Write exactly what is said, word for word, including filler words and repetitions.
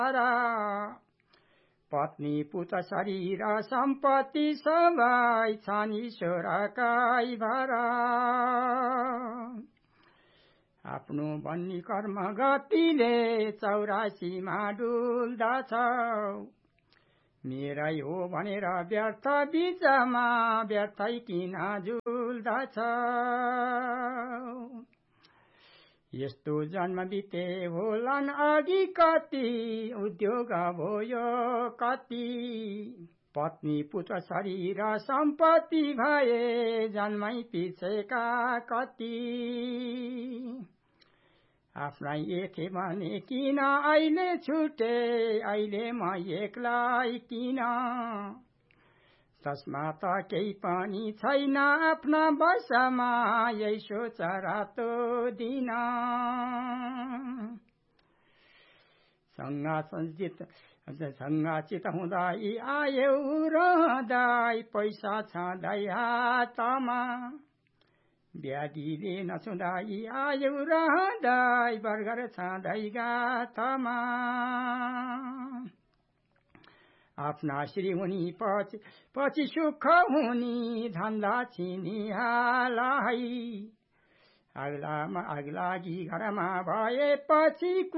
पत्नी पुत्र शरीर सम्पत्ति सबै छन् ईश्वरकै भर आफ्नो बन्नी कर्म गतिले चौरासीमा डुल्दछ मेरै हो भनेर व्यर्थ बीचमा व्यर्थै किन झुल्दछ यस्तो जन्म बिते होलान् अघि कति उद्योग भयो कति पत्नी पुत्र शरीर सम्पत्ति भए जन्मै पिछेका कति आफ्नै एथे भने किन अहिले छुटे अहिले म एक्लै किन तस्मा त केही पनि छैन आफ्ना बसमा यही सोच रातो दिन सङ्गाचित हुँदै आयौ रहँदै पैसा छँदै हातमा व्याधिले नछुँदै आयौ रहँदै बर्गर छँदै गाथमा आफ्ना श्री हुनी पछि पछि सुख हुनी धन्दा छिनी हालै अग्लामा अग्लागी घरमा भए पछि